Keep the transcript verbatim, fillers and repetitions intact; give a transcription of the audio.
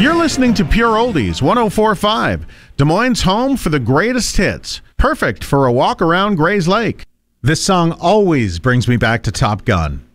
You're listening to Pure Oldies one oh four point five, Des Moines' home for the greatest hits. Perfect for a walk around Gray's Lake. This song always brings me back to Top Gun.